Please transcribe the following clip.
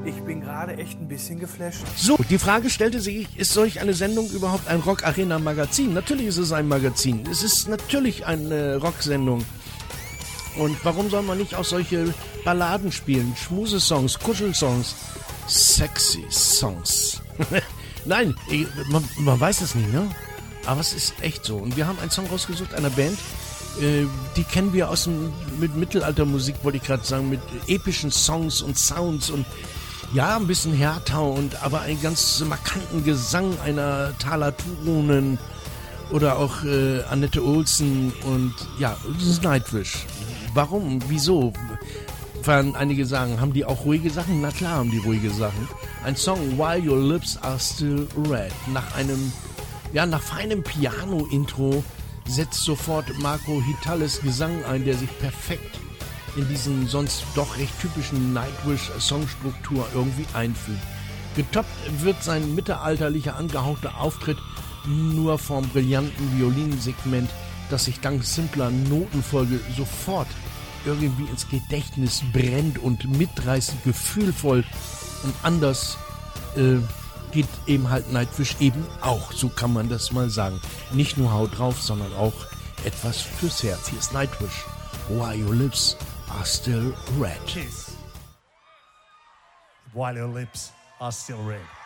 Ich bin gerade echt ein bisschen geflasht. So, die Frage stellte sich, ist solch eine Sendung überhaupt ein Rock-Arena-Magazin? Natürlich ist es ein Magazin. Es ist natürlich eine Rocksendung. Und warum soll man nicht auch solche Balladen spielen? Schmusesongs, Kuschelsongs, sexy Songs. Nein, man weiß es nicht, ne? Aber es ist echt so. Und wir haben einen Song rausgesucht, einer Band, die kennen wir aus mit Mittelaltermusik, wollte ich gerade sagen, mit epischen Songs und Sounds und ja, ein bisschen härter und aber einen ganz markanten Gesang einer Thala Turunen oder auch Annette Olsen und ja, das ist Nightwish. Warum? Wieso? Werden einige sagen, haben die auch ruhige Sachen? Na klar haben die ruhige Sachen. Ein Song, While Your Lips Are Still Red. Nach feinem Piano-Intro setzt sofort Marco Hitales Gesang ein, der sich perfekt in diesen sonst doch recht typischen Nightwish-Songstruktur irgendwie einfügt. Getoppt wird sein mittelalterlicher angehauchter Auftritt nur vom brillanten Violinsegment, das sich dank simpler Notenfolge sofort irgendwie ins Gedächtnis brennt und mitreißend gefühlvoll und anders geht eben halt Nightwish eben auch, so kann man das mal sagen. Nicht nur Haut drauf, sondern auch etwas fürs Herz. Hier ist Nightwish, While Your Lips Are Still Red. Kiss. While Your Lips Are Still Red.